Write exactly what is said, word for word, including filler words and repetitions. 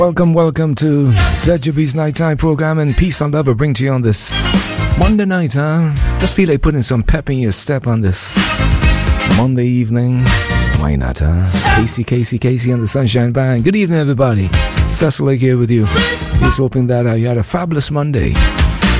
Welcome, welcome to Z J B's Nighttime program, and peace and love I bring to you on this Monday night, huh? Just feel like putting some pep in your step on this Monday evening. Why not, huh? Casey, Casey, Casey and the Sunshine Band. Good evening, everybody. Cecil Lake here with you. Just hoping that uh, you had a fabulous Monday.